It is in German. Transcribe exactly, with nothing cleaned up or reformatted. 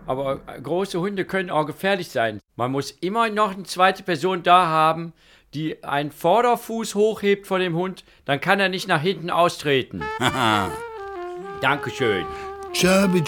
aber große Hunde können auch gefährlich sein. Man muss immer noch eine zweite Person da haben, die einen Vorderfuß hochhebt vor dem Hund, dann kann er nicht nach hinten austreten. Dankeschön. Chubby